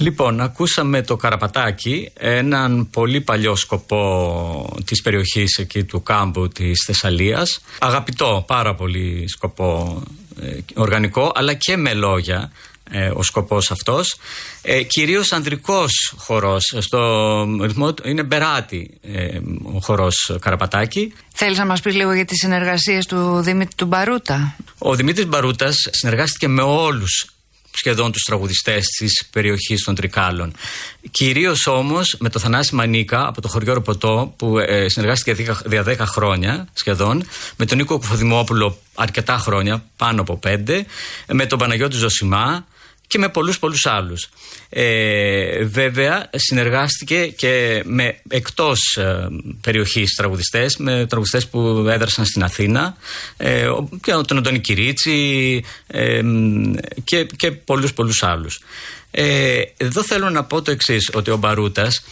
Λοιπόν, ακούσαμε το Καραπατάκι, έναν πολύ παλιό σκοπό της περιοχής εκεί του κάμπου της Θεσσαλίας. Αγαπητό, πάρα πολύ σκοπό, οργανικό, αλλά και με λόγια. Ο σκοπός αυτός, κυρίως ανδρικός χορός, στο ρυθμό είναι μπεράτη ο χορός Καραπατάκι. Θέλεις να μας πεις λίγο για τις συνεργασίες του Δημήτρη του Μπαρούτα? Ο Δημήτρης Μπαρούτας συνεργάστηκε με όλους σχεδόν τους τραγουδιστές της περιοχής των Τρικάλων. Κυρίως όμως με το Θανάση Μανίκα από το χωριό Ροποτό, που συνεργάστηκε για 10 χρόνια σχεδόν, με τον Νίκο Κουφοδημόπουλο αρκετά χρόνια, πάνω από 5, με τον Παναγιώτη Ζωσιμά και με πολλούς άλλους. Βέβαια συνεργάστηκε και με εκτός περιοχής τραγουδιστές, με τραγουδιστές που έδρασαν στην Αθήνα, και τον Αντώνη Κυρίτσι και πολλούς άλλους. Εδώ θέλω να πω το εξής, ότι ο Μπαρούτας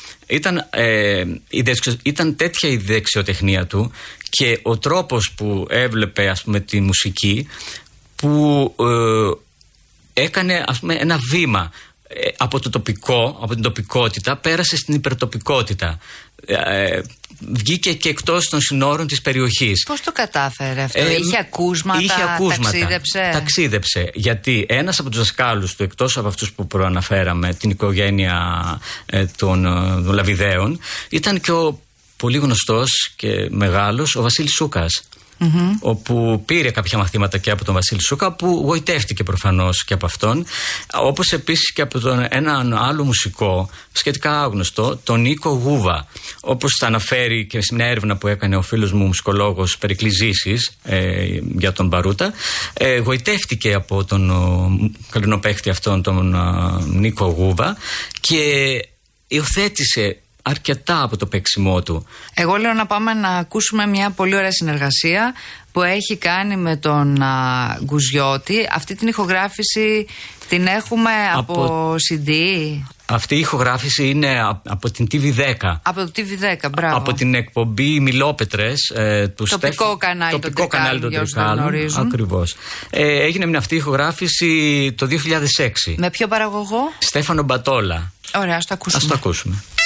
ήταν τέτοια η δεξιοτεχνία του και ο τρόπος που έβλεπε, ας πούμε, τη μουσική, που έκανε, ας πούμε, ένα βήμα από το τοπικό, από την τοπικότητα, πέρασε στην υπερτοπικότητα. Βγήκε και εκτός των συνόρων της περιοχής. Πώς το κατάφερε αυτό? Είχε ακούσματα, ταξίδεψε. Γιατί ένας από τους δασκάλους του, εκτός από αυτούς που προαναφέραμε, την οικογένεια των Λαβιδαίων, ήταν και ο πολύ γνωστός και μεγάλος ο Βασίλης Σούκας. Όπου πήρε κάποια μαθήματα και από τον Βασίλη Σούκα, που γοητεύτηκε προφανώς και από αυτόν, όπως επίσης και από έναν άλλο μουσικό σχετικά άγνωστο, τον Νίκο Γούβα, όπως θα αναφέρει και σε μια έρευνα που έκανε ο φίλος μου μουσικολόγος Περικλής Ζήσης για τον Μπαρούτα. Γοητεύτηκε από τον καλλινοπαίχτη αυτόν, τον Νίκο Γούβα, και υιοθέτησε αρκετά από το παίξιμό του. Εγώ λέω να πάμε να ακούσουμε μια πολύ ωραία συνεργασία που έχει κάνει με τον Γκουζιώτη. Αυτή την ηχογράφηση την έχουμε από CD. Αυτή η ηχογράφηση είναι από την TV10. Από το TV10, μπράβο. Από την εκπομπή Μιλόπετρες του τοπικό κανάλι των Τρικάλων. Ακριβώς. Έγινε με αυτή η ηχογράφηση το 2006. Με ποιο παραγωγό? Στέφανο Μπατόλα. Ωραία, ας το ακούσουμε.